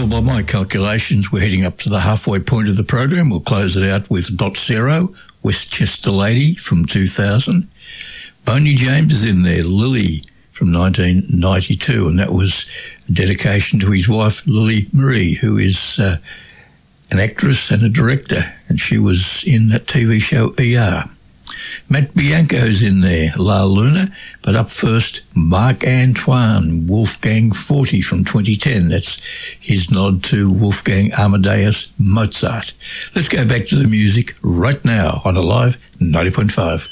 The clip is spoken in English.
Well, by my calculations, we're heading up to the halfway point of the program. We'll close it out with Dot Zero, Westchester Lady from 2000. Boney James is in there, Lily from 1992, and that was a dedication to his wife, Lily Marie, who is an actress and a director, and she was in that TV show ER. Matt Bianco's in there, La Luna, but up first, Marc Antoine, Wolfgang 40 from 2010. That's his nod to Wolfgang Amadeus Mozart. Let's go back to the music right now on Alive 90.5.